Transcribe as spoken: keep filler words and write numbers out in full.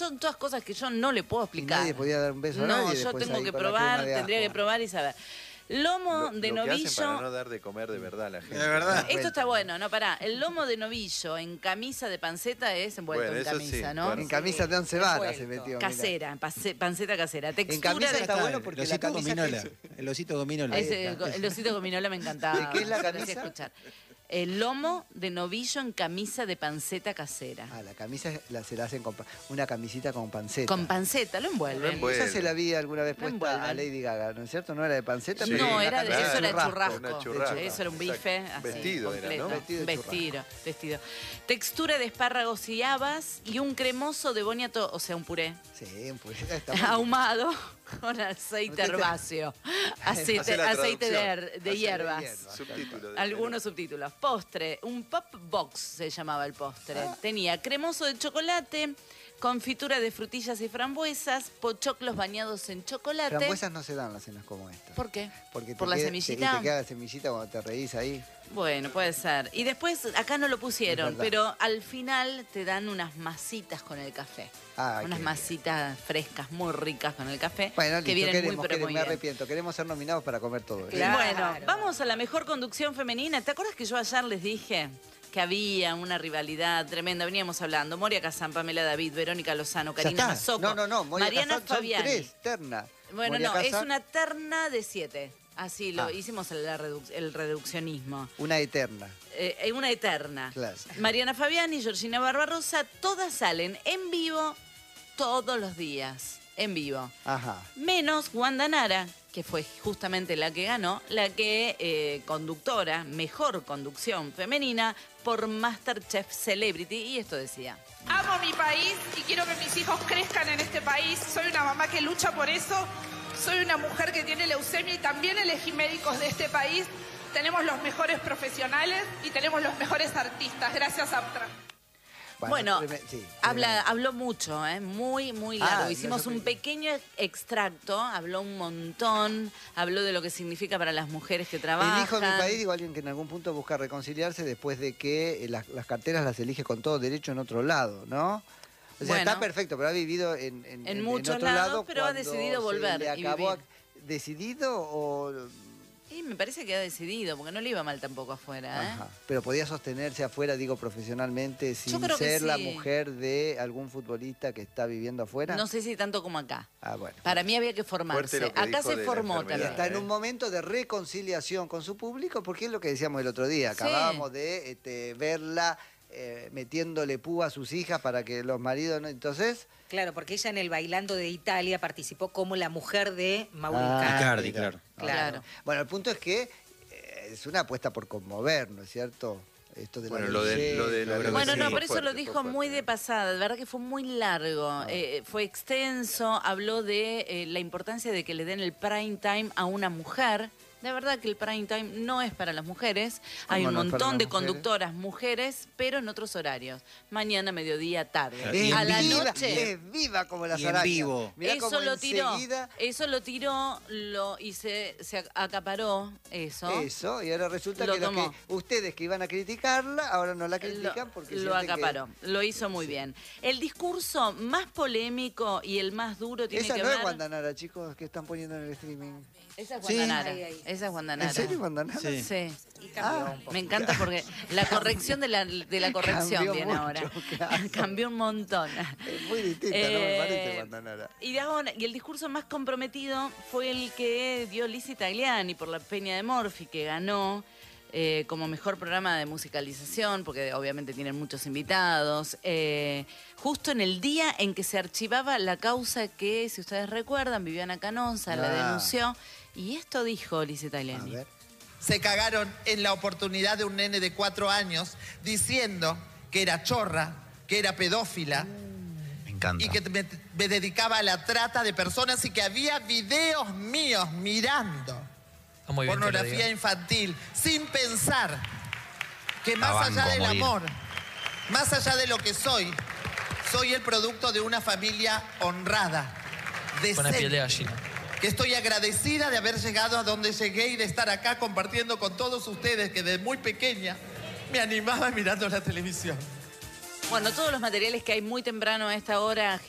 son todas cosas que yo no le puedo explicar. Y nadie podía dar un beso a no, nadie. yo después tengo ahí que con la probar, crema de tendría ajo. que probar y saber. Lomo Lo, de lo que novillo. hacen para no dar de comer de verdad a la gente. De verdad. Esto está bueno, no, pará. El lomo de novillo en camisa de panceta es envuelto Bueno, en eso camisa, sí, ¿no? bueno. En camisa de once varas se Envuelto. metió. mirá. Casera, pase- panceta casera. En Textura camisa de... está bueno porque el la osito camisa gominola. que es- El osito gominola. Ese, el, el osito gominola me encantaba. ¿De qué es la me hacía camisa? escuchar. El lomo de novillo en camisa de panceta casera. Ah, la camisa la, se la hacen con pa- una camisita con panceta. Con panceta, lo envuelven. Lo envuelven. Esa se la vi alguna vez Lo puesta a envuelven. Lady Gaga, ¿no es cierto? No era de panceta, Sí. pero No, una era de, camisa eso de era churrasco. Una churrasco. Eso era un bife Exacto. así, Vestido era, completo. ¿no? Vestido de Vestido, vestido. Textura de espárragos y habas y un cremoso de boniato, o sea, un puré Sí, pues está muy bien. ahumado con aceite Usted te- herbáceo, aceite, Hace la aceite de, traducción. her- de Aceite de hierbas. hierba. Subtítulo. de- Algunos subtítulos. Postre, un pop box se llamaba el postre. Ah. Tenía cremoso de chocolate, confitura de frutillas y frambuesas, pochoclos bañados en chocolate. Frambuesas no se dan las cenas como esta. ¿Por qué? Porque te ¿Por la queda- semillita? Te, te queda la semillita cuando te reís ahí. Bueno, puede ser. Y después, acá no lo pusieron, Es verdad. pero al final te dan unas masitas con el café. Ah, unas qué masitas frescas, muy ricas con el café. Bueno, que listo, vienen queremos, muy, pero queremos, muy me bien. arrepiento. Queremos ser nominados para comer todo. ¿eh? Claro. Bueno, vamos a la mejor conducción femenina. ¿Te acuerdas que yo ayer les dije que había una rivalidad tremenda? Veníamos hablando. Moria Kazan, Pamela David, Verónica Lozano, Ya Karina está. Mazzocco, No, no, no. Moria Mariana Kazan son Fabiani. tres, terna. Bueno, Moria no, es Kazan, una terna de siete. Así lo Ah. hicimos el, la reduc- el reduccionismo. Una eterna. Eh, una eterna. Claro. Mariana Fabiani, Georgina Barbarosa, todas salen en vivo todos los días. En vivo. Ajá. Menos Wanda Nara, que fue justamente la que ganó, la que eh, conductora, mejor conducción femenina por MasterChef Celebrity. Y esto decía. Amo mi país y quiero que mis hijos crezcan en este país. Soy una mamá que lucha por eso. Soy una mujer que tiene leucemia y también elegí médicos de este país. Tenemos los mejores profesionales y tenemos los mejores artistas. Gracias, Aptra. Bueno, treme- sí, habla, tremendo. habló mucho, ¿eh? muy, muy Ah, largo. no Hicimos se un puede- pequeño extracto, habló un montón, habló de lo que significa para las mujeres que trabajan. Elijo mi país, digo, alguien que en algún punto busca reconciliarse después de que eh, las, las carteras las elige con todo derecho en otro lado, ¿no? O sea, Bueno. está perfecto, pero ha vivido en, en, En muchos otro lados, lado pero ha cuando decidido se volver le y acabó vivir. ¿Decidido o...? Y me parece que ha decidido, porque no le iba mal tampoco afuera. ¿eh? Ajá. Pero podía sostenerse afuera, digo, profesionalmente, sin creo que ser la sí. mujer de algún futbolista que está viviendo afuera. No sé si tanto como acá. Ah, bueno. Para mí había que formarse. Fuerte lo que Acá dijo se de la formó Y enfermedad. también. está en un momento de reconciliación con su público, porque es lo que decíamos el otro día. Sí. Acabábamos de este, verla eh, metiéndole púa a sus hijas para que los maridos no. Entonces. Claro, porque ella en el Bailando de Italia participó como la mujer de Mauro Ah, Icardi. Icardi, claro. Claro. Bueno, el punto es que eh, es una apuesta por conmover, ¿no es cierto? Esto de la Bueno, lo de- belleza, lo de la la Bueno, Sí, no, fue pero eso fuerte, lo dijo fue fuerte. muy de pasada, de verdad que fue muy largo, eh, fue extenso, habló de eh, la importancia de que le den el prime time a una mujer. De verdad que el prime time no es para las mujeres, hay ¿Cómo un no es para montón las de mujeres? conductoras mujeres, pero en otros horarios, mañana, mediodía, tarde. Es A la viva, noche... es viva como las Y en arañas. vivo. Mirá Eso cómo lo tiró, enseguida- eso lo tiró lo, y se, se acaparó eso. Eso, y ahora resulta Lo que, los tomó. que ustedes que iban a criticarla, ahora no la critican Lo, porque lo sienten que- acaparó, lo hizo muy bien. El discurso más polémico y el más duro tiene Esa que no ver... es Guandanara, chicos, que están poniendo en el streaming. Esa es Sí. Guandanara. Ahí, ahí. Esa es Guandanara. ¿En serio, Guandanara? Sí. Sí. Y cambió Ah, un poco. Me encanta porque la corrección de la, de la corrección Cambió viene mucho, ahora. claro. Cambió un montón. Es muy distinta, no me Eh, parece Guandanara. Y, de ahora- y el discurso más comprometido fue el que dio Lizzie Tagliani por la Peña de Morphy, que ganó eh, como mejor programa de musicalización, porque obviamente tienen muchos invitados, eh, justo en el día en que se archivaba la causa que, si ustedes recuerdan, Viviana Canosa la Ah. denunció. Y esto dijo Lizzie A Tagliani. ver. Se cagaron en la oportunidad de un nene de cuatro años diciendo que era chorra, que era pedófila Me encanta. y que me, me dedicaba a la trata de personas y que había videos míos mirando Está muy bien que lo pornografía diga. infantil sin pensar que más La allá banco a del morir. amor, más allá de lo que soy, soy el producto de una familia honrada, Con la piel de decente, gallina. que estoy agradecida de haber llegado a donde llegué y de estar acá compartiendo con todos ustedes que desde muy pequeña me animaba mirando la televisión. Bueno, todos los materiales que hay muy temprano a esta hora